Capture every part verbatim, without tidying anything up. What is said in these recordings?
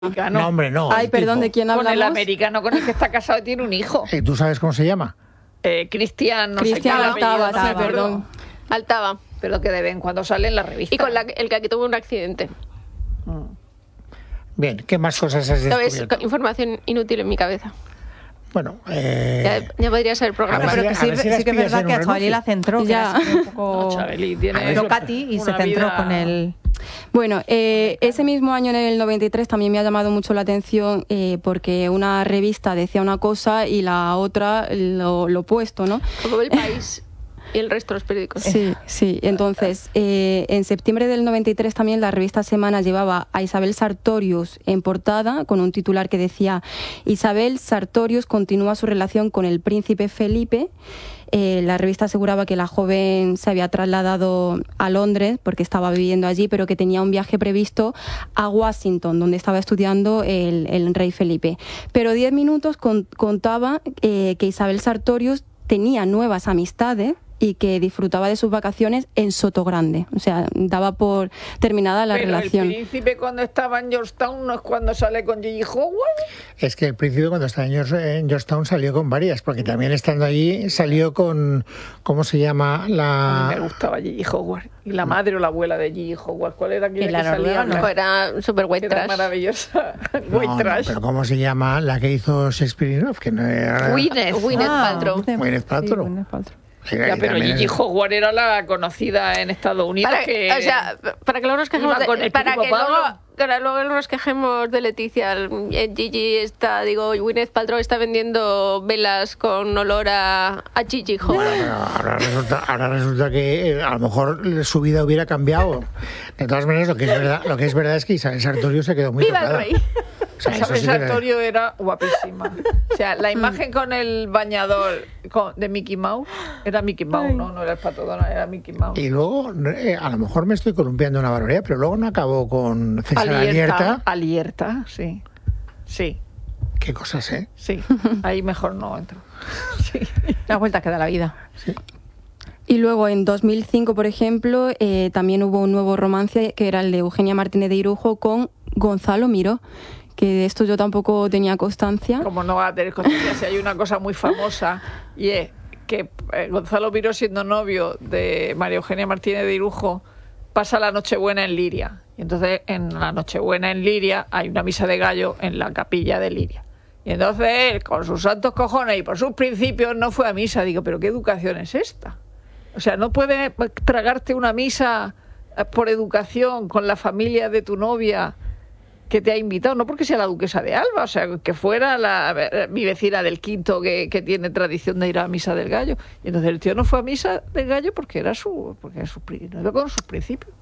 No, hombre, no. Ay, perdón, tipo. ¿de quién hablamos? Con el americano con el que está casado y tiene un hijo. ¿Y tú sabes cómo se llama? Eh, Cristian, no Cristian sé qué, Altaba, apellido, no sí, me acuerdo. perdón. Altaba. Pero que de vez en cuando sale en la revista. Y con la, el que aquí tuvo un accidente. Bien, ¿qué más cosas has ¿Sabes? descubierto? Información inútil en mi cabeza. Bueno, eh... Ya, ya podría ser el programa. A ver Pero si- que a sí, ver si sí que es las verdad pillas que en a un Chabeli la renuncio. centró, que Ya. era así un poco No, Chabeli tiene pero Katy y se una centró vida- con el... Bueno, eh, ese mismo año, en el noventa y tres, también me ha llamado mucho la atención eh, porque una revista decía una cosa y la otra lo, lo opuesto, ¿no? Como el país y el resto de los periódicos. Sí, sí. Entonces, eh, en septiembre del noventa y tres también la revista Semana llevaba a Isabel Sartorius en portada con un titular que decía: Isabel Sartorius continúa su relación con el príncipe Felipe. Eh, la revista aseguraba que la joven se había trasladado a Londres porque estaba viviendo allí, pero que tenía un viaje previsto a Washington, donde estaba estudiando el, el rey Felipe. Pero diez minutos con, contaba eh, que Isabel Sartorius tenía nuevas amistades y que disfrutaba de sus vacaciones en Sotogrande. O sea, daba por terminada la Pero relación. el príncipe cuando estaba en Georgetown no es cuando sale con Gigi Howard. Es que el príncipe cuando estaba en George- en Georgetown salió con varias, porque también estando allí salió con, ¿cómo se llama? A mí me La... gustaba Gigi Howard. Y la madre o la abuela de Gigi Howard. ¿Cuál era aquella ¿Y la que salía? noruega, no? Pues era súper white Era trash. maravillosa. No, White no, trash. pero ¿cómo se llama? La que hizo Shakespeare in Love, que no era... Gwyneth. Gwyneth Ah, Paltrow. Gwyneth Paltrow. Sí, Gwyneth Paltrow. Era- Ya, y pero también Gigi es- Howard era la conocida en Estados Unidos. Para, que... O sea, para que luego nos quejemos Iba con de, el para Pipo que luego, Pablo. para luego nos quejemos de Leticia. Eh, Gigi está, digo, Gwyneth Paltrow está vendiendo velas con olor a, a Gigi Howard. Bueno, pero ahora resulta, ahora resulta que eh, a lo mejor su vida hubiera cambiado. De todas maneras, lo que es verdad, lo que es verdad es que Isabel Sartorius se quedó muy ¡Viva el tocada. rey! O sea, eso Isabel sí que era- Sartorio era guapísima. O sea, la imagen con el bañador con- de Mickey Mouse era Mickey Mouse, ¿no? No era el Pato Donald, era Mickey Mouse. Y luego, eh, a lo mejor me estoy columpiando una barbaridad, pero luego no acabó con César Alierta, Alierta. Alierta, sí. Sí, Qué cosas, ¿eh? sí. Ahí mejor no entro. Sí. La vuelta que da la vida. Y luego en dos mil cinco, por ejemplo, eh, también hubo un nuevo romance que era el de Eugenia Martínez de Irujo con Gonzalo Miró, que de esto yo tampoco tenía constancia. Como no va a tener conciencia si hay una cosa muy famosa y es que eh, Gonzalo Miró, siendo novio de María Eugenia Martínez de Irujo, pasa la Nochebuena en Liria. Y entonces en la Nochebuena en Liria hay una misa de gallo en la capilla de Liria. Y entonces él, con sus santos cojones y por sus principios, no fue a misa. Digo, ¿pero qué educación es esta? O sea, no puedes tragarte una misa eh, por educación con la familia de tu novia que te ha invitado, no porque sea la duquesa de Alba, o sea, que fuera la, eh, mi vecina del Quinto que, que tiene tradición de ir a misa del gallo. Y entonces el tío no fue a misa del gallo porque era su, porque era su, pri- no iba con sus principios.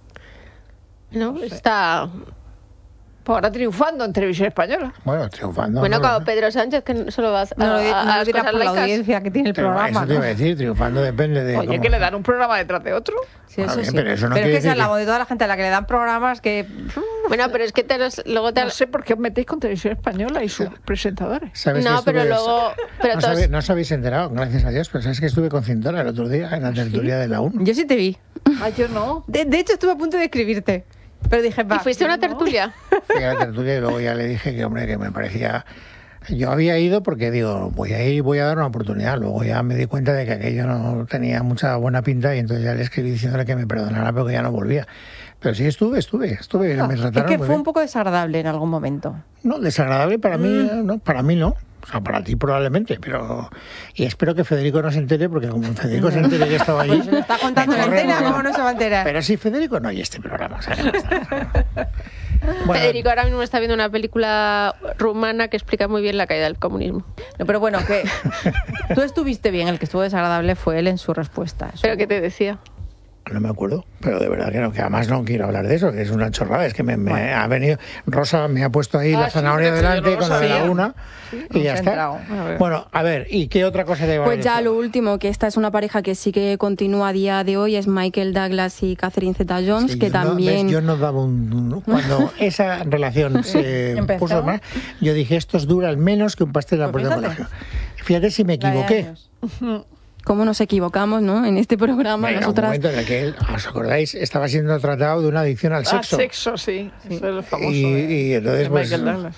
¿No? Está... Pues ahora triunfando en televisión española. Bueno, triunfando. Bueno, no, como no. Pedro Sánchez, que solo va a, No lo, a- di- a no lo las dirás cosas por la laicas. audiencia que tiene el Pero programa, eso te iba a ¿no? decir, triunfando depende de... Oye, cómo- que le dan un programa detrás de otro. Sí, Bueno, eso bien, sí. pero eso no es quiere que se decir hablamos que- de toda la gente a la que le dan programas que... Bueno, pero es que te los- luego te... No sé por qué os metéis con televisión española y sus presentadores. ¿Sabes que No, pero estuve- luego... Pero no, todos- sabéis, no os habéis enterado, gracias a Dios, pero sabes que estuve con Cintora el otro día en la tertulia de la UNO. Yo sí te vi. Ah, yo no. De, de hecho, estuve a punto de escribirte. Pero dije, va. ¿Y fuiste a una ¿no? tertulia? Fui a la tertulia y luego ya le dije que, hombre, que me parecía... Yo había ido porque digo, voy a ir y voy a dar una oportunidad. Luego ya me di cuenta de que aquello no tenía mucha buena pinta y entonces ya le escribí diciéndole que me perdonara porque ya no volvía. Pero sí estuve, estuve, estuve. me Es trataron que muy fue bien. un poco desagradable en algún momento. No, desagradable para mí, no, para mí no. O sea, para ti probablemente, pero... Y espero que Federico no se entere, porque como Federico se entere que estaba allí... Pues se lo está contando en me corre antena, mucho. ¿cómo no se va a enterar? Pero si Federico no oye este programa, o sea, que no está. Bueno, Federico ahora mismo está viendo una película rumana que explica muy bien la caída del comunismo. No, pero bueno, que tú estuviste bien, el que estuvo desagradable fue él en su respuesta. Eso- ¿Pero qué te decía? no me acuerdo, pero de verdad que no, que además no quiero hablar de eso, que es una chorrada, es que me, me ha venido, Rosa me ha puesto ahí Ah, la sí, zanahoria pero yo delante no lo con la de la sabía. una y ya se ha está. entrado. A ver. Bueno, a ver, ¿y qué otra cosa te va a Pues ya decir? lo último, que esta es una pareja que sí que continúa a día de hoy, es Michael Douglas y Catherine Zeta-Jones, Sí, que yo no- también... ves, yo no daba un... un- Cuando esa relación se Empezó. puso más, yo dije, estos duran menos que un pastel de la Pues puerta del fíjate. colegio. Fíjate si me La de equivoqué. años. cómo nos equivocamos, ¿no? En este programa, Era nosotras... un momento en el que él, ¿os acordáis? Estaba siendo tratado de una adicción al sexo. Al sexo, sí. Eso es el famoso. Y, de- y entonces, de pues, Michael Douglas.